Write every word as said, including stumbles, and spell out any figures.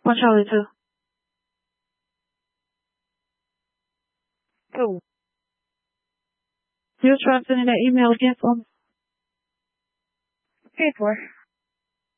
One Charlie two. Two. You try sending that email again for me? Okay, four.